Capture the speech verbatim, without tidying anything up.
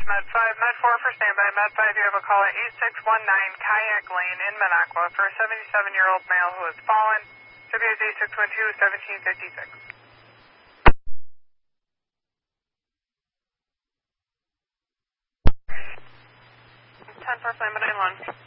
Med five, Med four for standby. Med five, you have a call at eight six one nine Kayak Lane in Minocqua for a seventy-seven-year-old male who has fallen. W Z six one two, seventeen fifty-six. ten for Flamin' nine one.